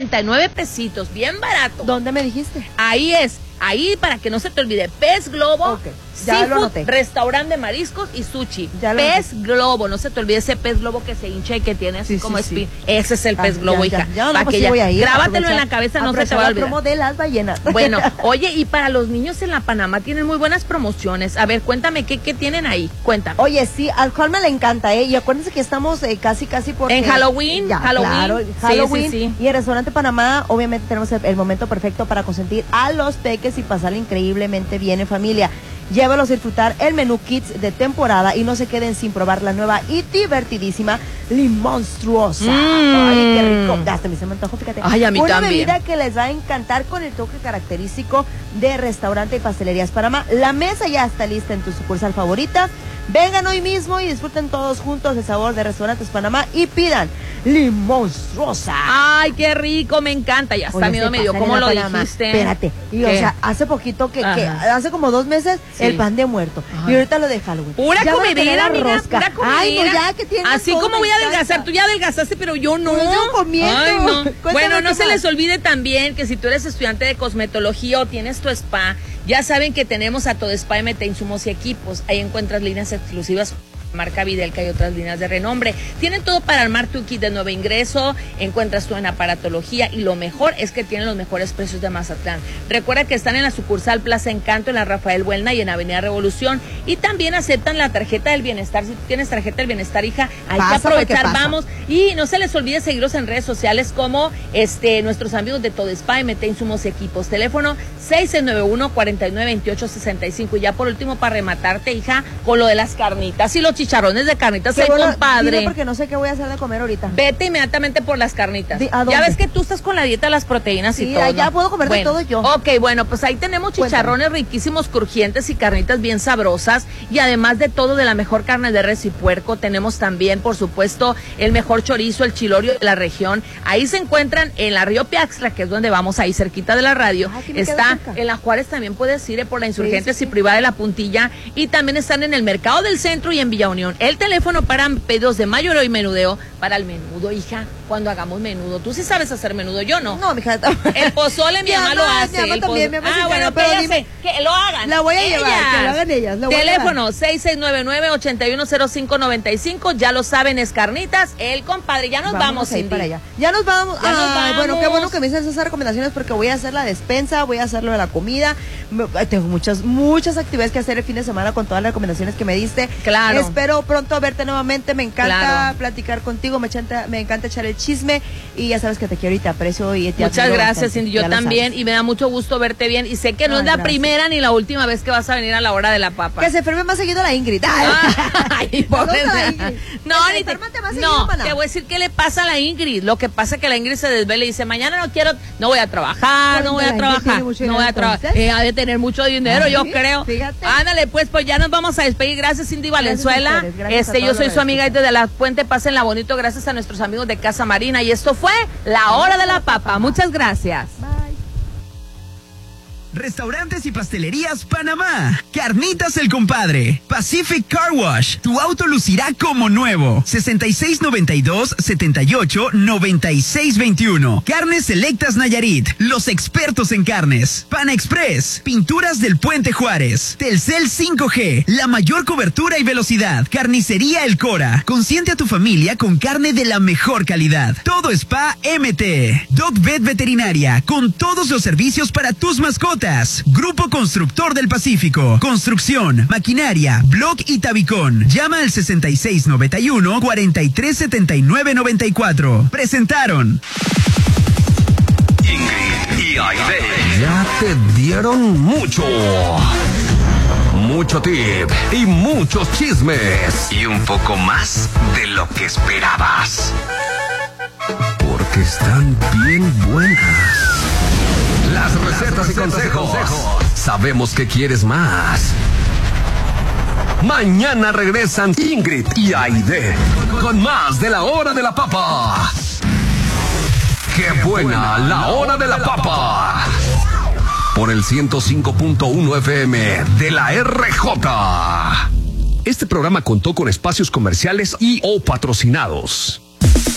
99 pesitos, bien barato. ¿Dónde me dijiste? Ahí es. Ahí, para que no se te olvide, Pez Globo, Okay, ya lo anoté. restaurante de mariscos y sushi. Ya lo Pez Globo, no se te olvide ese pez globo que se hincha y que tiene así como espín. Ese es el pez globo, hija. Ya, no, pues sí voy a ir. Grábatelo en la cabeza, no se te va a olvidar. Promo de las ballenas. Bueno, oye, y para los niños en la Panamá tienen muy buenas promociones. A ver, cuéntame, ¿qué tienen ahí? Cuéntame. Oye, sí, al cual me le encanta, ¿eh? Y acuérdense que estamos casi por... En Halloween, Claro, Halloween. Sí. Y el Restaurante Panamá, obviamente tenemos el momento perfecto para consentir a los peques y pasarle increíblemente bien en familia. Llévalos a disfrutar el menú Kids de temporada y no se queden sin probar la nueva y divertidísima Limonstruosa. Ay, qué rico. Ya hasta me se me antojó, fíjate. Ay, a mí Una también. bebida que les va a encantar con el toque característico de Restaurante y Pastelerías Panamá. La mesa ya está lista en tu sucursal favorita. Vengan hoy mismo y disfruten todos juntos el sabor de Restaurantes Panamá y pidan Limonstruosa. Ay, qué rico, me encanta. Ya está, miedo medio. ¿Cómo lo dijiste? Espérate. Y o sea, hace poquito que hace como 2 meses, sí, el pan de muerto. Ay. Y ahorita lo de Halloween. Pura comidera, amiga, pura comidera. Ay, no, ya que tienes. Así todo, como voy a me adelgazar, encanta. tú ya adelgazaste, pero yo no. Pues yo comiendo. Ay, no. Cuéntame Bueno, no qué se más. les olvide también que si tú eres estudiante de cosmetología o tienes tu spa, ya saben que tenemos a Todo Spa MT Insumos y Equipos. Ahí encuentras líneas exclusivas marca Videlca y otras líneas de renombre. Tienen todo para armar tu kit de nuevo ingreso, encuentras todo en aparatología y lo mejor es que tienen los mejores precios de Mazatlán. Recuerda que están en la sucursal Plaza Encanto, en la Rafael Buelna y en Avenida Revolución, y también aceptan la tarjeta del bienestar. Si tú tienes tarjeta del bienestar, hija, hay que aprovechar, vamos, y no se les olvide seguirlos en redes sociales como nuestros amigos de Todo Spa MT Insumos y Equipos. Teléfono 6691-492865. Y ya por último, para rematarte, hija, con lo de las carnitas y los chicharrones de carnitas, compadre. Dime porque no sé qué voy a hacer de comer ahorita. Vete inmediatamente por las carnitas. ¿A dónde? Ya ves que tú estás con la dieta de las proteínas y todo. Sí, ya ¿no? puedo comer de todo yo. Ok, bueno, pues ahí tenemos chicharrones riquísimos, crujientes y carnitas bien sabrosas. Y además de todo, de la mejor carne de res y puerco, tenemos también, por supuesto, el mejor chorizo, el chilorio de la región. Ahí se encuentran en la Río Piaxtla, que es donde vamos, ahí cerquita de la radio. Está en la Juárez, también puedes ir por la Insurgentes y Privada de la Puntilla. Y también están en el Mercado del Centro y en Villa Unión. El teléfono para pedidos de mayoreo y menudeo para el menudo, hija, cuando hagamos menudo. Tú sí sabes hacer menudo, yo no. No, mija. El pozole mi mamá lo hace. Mi mamá también, mi mamá sí, bueno, pero pero dime, que lo hagan. La voy a llevar, que lo hagan ellas. Teléfono 6699-810595. Ya lo saben, es carnitas. El compadre, ya nos vamos, Cindy. Para allá. Ya nos vamos. Ya nos vamos. Bueno, qué bueno que me dices esas recomendaciones porque voy a hacer la despensa, voy a hacer lo de la comida. Tengo muchas actividades que hacer el fin de semana con todas las recomendaciones que me diste. Claro. Espero pronto verte nuevamente. Me encanta platicar contigo, me encanta echar el chisme y ya sabes que te quiero y te aprecio y te Muchas gracias, Cindy. Yo también, y me da mucho gusto verte bien. Y sé que no es la primera ni la última vez que vas a venir a la hora de la papa. Que se enferme más seguido la Ingrid. Ay, pobre. No, te voy a decir qué le pasa a la Ingrid. Lo que pasa es que la Ingrid se desvela y dice, mañana no voy a travar, no voy a trabajar. Ha de tener mucho dinero, yo creo. Fíjate. Ándale, pues ya nos vamos a despedir. Gracias, Cindy Valenzuela. Yo soy su amiga desde la Puente. Pásenla bonito, gracias a nuestros amigos de Casa Marina. Y esto fue La Hora de la Papa. Muchas gracias. Bye. Restaurantes y Pastelerías Panamá. Carnitas El Compadre. Pacific Car Wash. Tu auto lucirá como nuevo. 6692-789621. Carnes Selectas Nayarit. Los expertos en carnes. Pan Express. Pinturas del Puente Juárez. Telcel 5G. La mayor cobertura y velocidad. Carnicería El Cora. Consiente a tu familia con carne de la mejor calidad. Todo Spa MT. Dog Vet Veterinaria. Con todos los servicios para tus mascotas. Grupo Constructor del Pacífico. Construcción, maquinaria, block y tabicón. Llama al 6691-437994. Presentaron Ingrid y Aide. Ya te dieron mucho tip y muchos chismes. Y un poco más de lo que esperabas. Porque están bien buenas. Las recetas y consejos. Sabemos que quieres más. Mañana regresan Ingrid y Aide con más de La Hora de la Papa. ¡Qué buena La Hora de la Papa! Por el 105.1 FM de la RJ. Este programa contó con espacios comerciales y o patrocinados.